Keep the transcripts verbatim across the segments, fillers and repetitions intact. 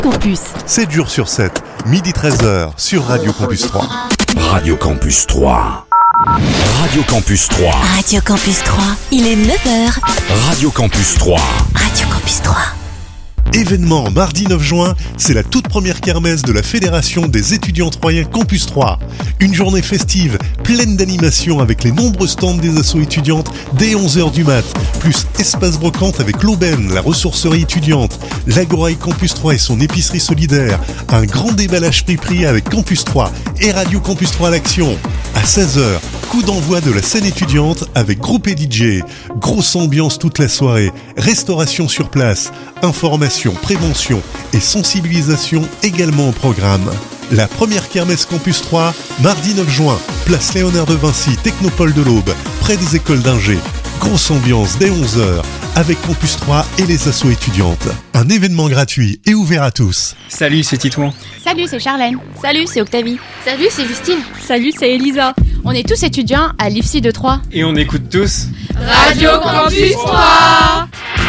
Campus. sept jours sur sept, midi treize heures sur Radio Campus trois. Radio Campus trois. Radio Campus trois. Radio Campus trois, il est neuf heures. Radio Campus trois. Radio Campus trois. Événement mardi neuf juin, c'est la toute première kermesse de la Fédération des étudiants troyens Campus trois. Une journée festive, pleine d'animation avec les nombreux stands des assos étudiantes dès onze heures du mat, plus espace brocante avec l'aubaine, la ressourcerie étudiante, l'Agoraï Campus trois et son épicerie solidaire, un grand déballage prix-prix avec Campus trois et Radio Campus trois à l'action. À seize heures, coup d'envoi de la scène étudiante avec groupe et D J. Grosse ambiance toute la soirée, restauration sur place, information, prévention et sensibilisation également au programme. La première kermesse Campus trois, mardi neuf juin, place Léonard de Vinci, Technopole de l'Aube, près des écoles d'ingé. Grosse ambiance dès onze heures avec Campus trois et les assos étudiantes. Un événement gratuit et ouvert à tous. Salut, c'est Titouan. Salut, c'est Charlène. Salut, c'est Octavie. Salut, c'est Justine. Salut, c'est Elisa. On est tous étudiants à l'I F C de Troyes. Et on écoute tous Radio Campus trois.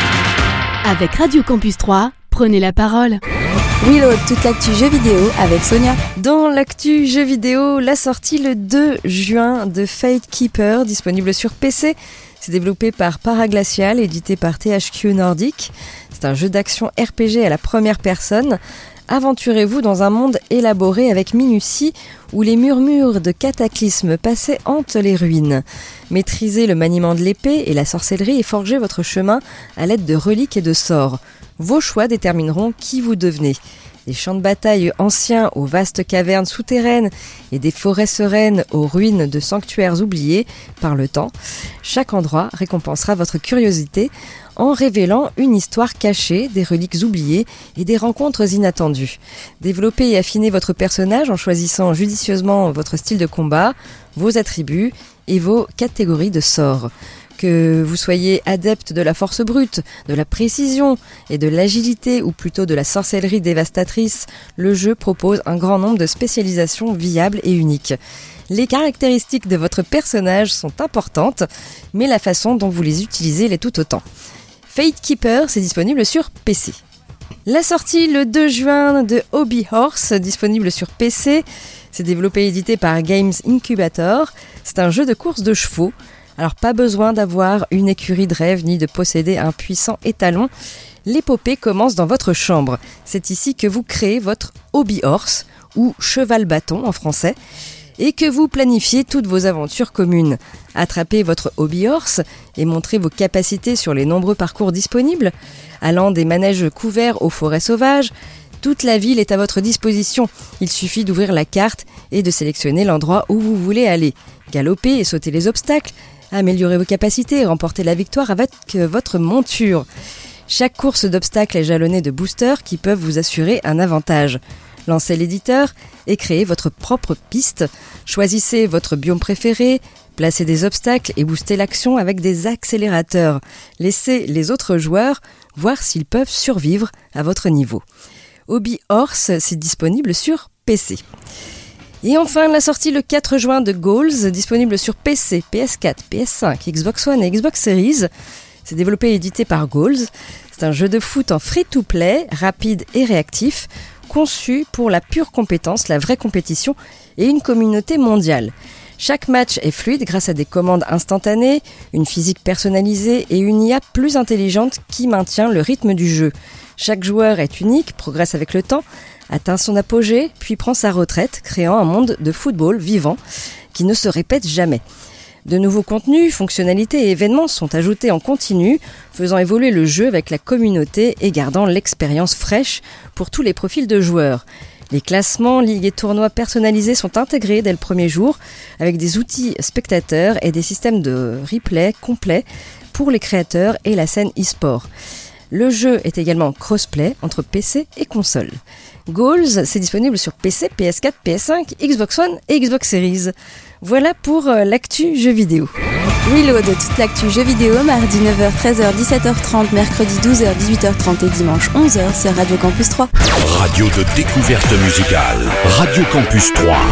Avec Radio Campus trois, prenez la parole. Reload, toute l'actu jeux vidéo avec Sonia. Dans l'actu jeux vidéo, la sortie le deux juin de Fate Keeper, disponible sur P C. C'est développé par Paraglacial, édité par T H Q Nordic. C'est un jeu d'action R P G à la première personne. Aventurez-vous dans un monde élaboré avec minutie où les murmures de cataclysmes passés hantent les ruines. Maîtrisez le maniement de l'épée et la sorcellerie et forgez votre chemin à l'aide de reliques et de sorts. Vos choix détermineront qui vous devenez. Des champs de bataille anciens aux vastes cavernes souterraines et des forêts sereines aux ruines de sanctuaires oubliés par le temps, chaque endroit récompensera votre curiosité en révélant une histoire cachée, des reliques oubliées et des rencontres inattendues. Développez et affinez votre personnage en choisissant judicieusement votre style de combat, vos attributs et vos catégories de sorts. Que vous soyez adepte de la force brute, de la précision et de l'agilité ou plutôt de la sorcellerie dévastatrice, le jeu propose un grand nombre de spécialisations viables et uniques. Les caractéristiques de votre personnage sont importantes, mais la façon dont vous les utilisez l'est tout autant. Fate Keeper, c'est disponible sur P C. La sortie le deux juin de Hobby Horse, disponible sur P C. C'est développé et édité par Games Incubator. C'est un jeu de course de chevaux. Alors pas besoin d'avoir une écurie de rêve ni de posséder un puissant étalon. L'épopée commence dans votre chambre. C'est ici que vous créez votre hobby horse, ou cheval bâton en français, et que vous planifiez toutes vos aventures communes. Attrapez votre hobby horse et montrez vos capacités sur les nombreux parcours disponibles, allant des manèges couverts aux forêts sauvages. Toute la ville est à votre disposition. Il suffit d'ouvrir la carte et de sélectionner l'endroit où vous voulez aller. Galopez et sautez les obstacles. Améliorez vos capacités et remportez la victoire avec votre monture. Chaque course d'obstacles est jalonnée de boosters qui peuvent vous assurer un avantage. Lancez l'éditeur et créez votre propre piste. Choisissez votre biome préféré, placez des obstacles et boostez l'action avec des accélérateurs. Laissez les autres joueurs voir s'ils peuvent survivre à votre niveau. Hobby Horse, c'est disponible sur P C. Et enfin, la sortie le quatre juin de Goals, disponible sur P C, P S quatre, P S cinq, Xbox One et Xbox Series. C'est développé et édité par Goals. C'est un jeu de foot en free-to-play, rapide et réactif, conçu pour la pure compétence, la vraie compétition et une communauté mondiale. Chaque match est fluide grâce à des commandes instantanées, une physique personnalisée et une I A plus intelligente qui maintient le rythme du jeu. Chaque joueur est unique, progresse avec le temps, atteint son apogée, puis prend sa retraite, créant un monde de football vivant qui ne se répète jamais. De nouveaux contenus, fonctionnalités et événements sont ajoutés en continu, faisant évoluer le jeu avec la communauté et gardant l'expérience fraîche pour tous les profils de joueurs. Les classements, ligues et tournois personnalisés sont intégrés dès le premier jour, avec des outils spectateurs et des systèmes de replay complets pour les créateurs et la scène e-sport. Le jeu est également crossplay entre P C et console. Goals, c'est disponible sur P C, P S quatre, P S cinq, Xbox One et Xbox Series. Voilà pour euh, l'actu jeux vidéo. Reload, toute l'actu jeux vidéo, mardi neuf heures, treize heures, dix-sept heures trente, mercredi douze heures, dix-huit heures trente et dimanche onze heures sur Radio Campus trois. Radio de découverte musicale. Radio Campus trois.